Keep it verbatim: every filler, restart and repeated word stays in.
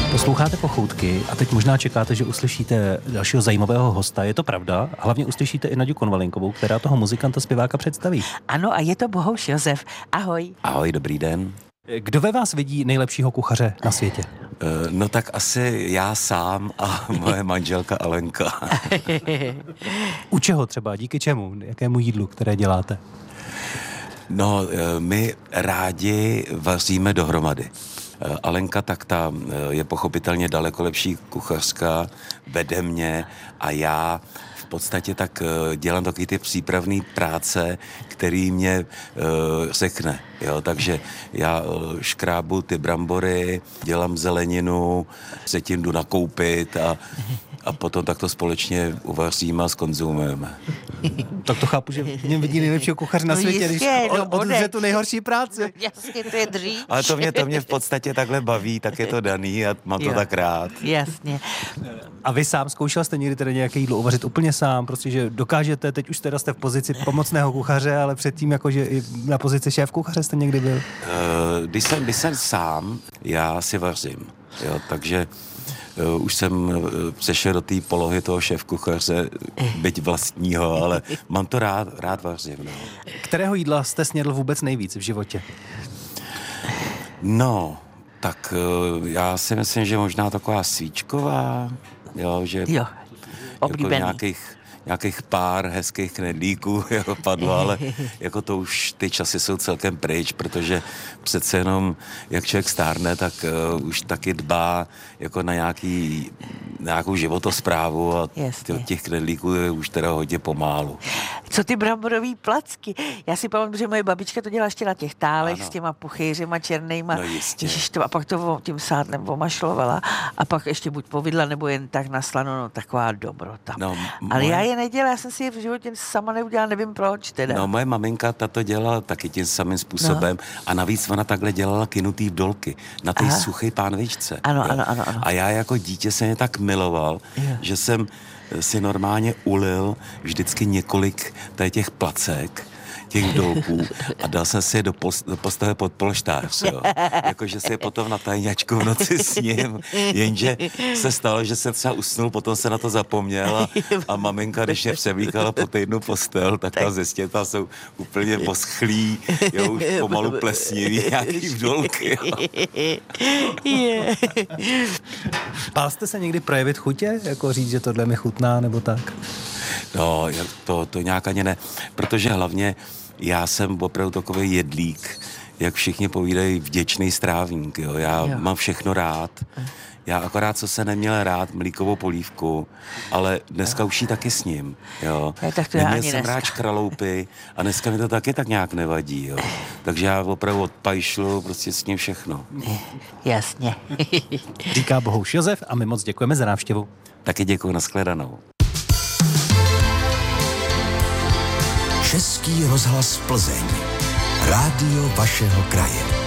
Posloucháte Pochoutky a teď možná čekáte, že uslyšíte dalšího zajímavého hosta. Je to pravda? Hlavně uslyšíte i Naďu Konvalinkovou, která toho muzikanta zpěváka představí. Ano, a je to Bohuš Josef. Ahoj. Ahoj, dobrý den. Kdo ve vás vidí nejlepšího kuchaře na světě? No tak asi já sám a moje manželka Alenka. U čeho třeba? Díky čemu? Jakému jídlu, které děláte? No, my rádi vaříme dohromady. Alenka tak ta je pochopitelně daleko lepší kuchařka, vede mě a já v podstatě tak dělám taky ty přípravné práce, který mě uh, řekne. Jo? Takže já škrábu ty brambory, dělám zeleninu, se tím jdu nakoupit a, a potom tak to společně uvaříme a skonzumujeme. Tak to chápu, že v něm vidí nejlepšího kuchaře na No světě, jistě, když no od, odře tu nejhorší práci. Jasně, to je dřív. Ale to mě, to mě v podstatě takhle baví, tak je to daný a mám Jo. to tak rád. Jasně. A vy sám zkoušel jste někdy tedy nějaké jídlo uvařit úplně sám, prostě, že dokážete, teď už teda jste v pozici pomocného kuchaře, ale předtím jakože i na pozici šéf kuchaře jste někdy byl? Uh, když, jsem, když jsem sám, já si vařím, jo, takže uh, už jsem uh, přešel do té polohy toho šéfkuchaře, byť vlastního, ale mám to rád, rád vařím. No. Kterého jídla jste snědl vůbec nejvíc v životě? no, tak uh, já si myslím, že možná taková svíčková, jo, že Jo, jako oblíbený. nějakých nějakých pár hezkých knedlíků jako padlo, ale jako to už ty časy jsou celkem pryč, protože přece jenom, jak člověk stárne, tak uh, už taky dbá jako na nějaký, nějakou životosprávu a Jasně. těch, těch knedlíků je už teda hodně pomálu. Co ty bramborový placky? Já si pamatuju, že moje babička to dělala ještě na těch tálech Ano. s těma puchýřima černýma. No jistě. Ježiš, to, a pak to o- tím sádlem omašlovala a pak ještě buď povidla, nebo jen tak na slano, no taková dobrota. No, Ale moje- já je nedělala, já jsem si je v životě sama neudělala, nevím proč teda. No, moje maminka tato dělala taky tím samým způsobem no. a navíc ona takhle dělala kynutý vdolky na té Aha. suché pánvičce. Ano, jo. ano, ano, ano. A já jako dítě jsem je tak miloval, Jo. že jsem si normálně ulil vždycky několik tady těch placek, těch vdolků a dal jsem si je do, pos, do postele pod polštář, jo. Jakože si je potom na tajňačku v noci s ním, jenže se stalo, že jsem třeba usnul, potom se na to zapomněl a, a maminka, když mě převlíkala po týdnu postel, tak ta ze stěta jsou úplně poschlí, jo, už pomalu plesnivý, nějaký vdolky, jo. Je. Bál jste se někdy projevit chutě? Jako říct, že tohle mi chutná, nebo tak? No, to, to nějak ani ne, protože hlavně já jsem opravdu takový jedlík, jak všichni povídají, vděčný strávník, jo. Já Jo. mám všechno rád. Já akorát, co se neměl rád, mlíkovou polívku, ale dneska už ji taky s ním, jo. Ja, tak to já Neměl ani jsem dneska. rád škraloupy a dneska mi to taky tak nějak nevadí, jo. Takže já opravdu odpajšlu prostě s ním všechno. Jasně. Říká Bohuš Josef a my moc děkujeme za návštěvu. Taky děkuji, nashledanou. Český rozhlas Plzeň. Rádio vašeho kraje.